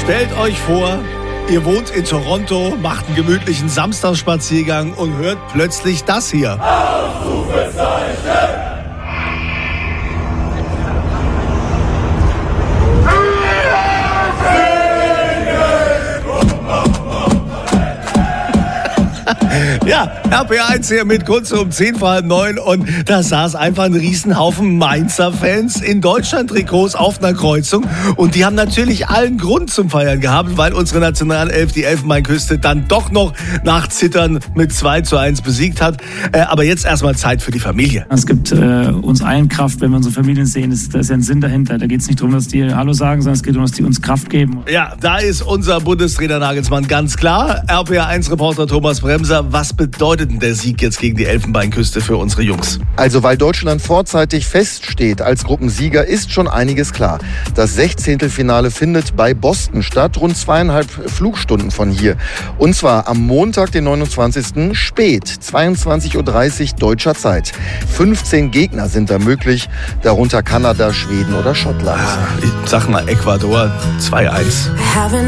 Stellt euch vor, ihr wohnt in Toronto, macht einen gemütlichen Samstagsspaziergang und hört plötzlich das hier. Ja, RPR1 hier mit kurz um 10:30 und da saß einfach ein Riesenhaufen Mainzer-Fans in Deutschland-Trikots auf einer Kreuzung und die haben natürlich allen Grund zum Feiern gehabt, weil unsere Nationalelf die Elfenbeinküste dann doch noch nach Zittern mit 2:1 besiegt hat. Aber jetzt erstmal Zeit für die Familie. Es gibt uns allen Kraft, wenn wir unsere Familien sehen. Da ist ja ein Sinn dahinter. Da geht es nicht darum, dass die Hallo sagen, sondern es geht darum, dass die uns Kraft geben. Ja, da ist unser Bundestrainer Nagelsmann ganz klar. RPR1-Reporter Thomas Bremser, was bedeutet denn der Sieg jetzt gegen die Elfenbeinküste für unsere Jungs? Also weil Deutschland vorzeitig feststeht als Gruppensieger, ist schon einiges klar. Das 16. Finale findet bei Boston statt, rund 2,5 Flugstunden von hier. Und zwar am Montag, den 29. spät, 22:30 Uhr deutscher Zeit. 15 Gegner sind da möglich, darunter Kanada, Schweden oder Schottland. Ich sag mal Ecuador 2:1.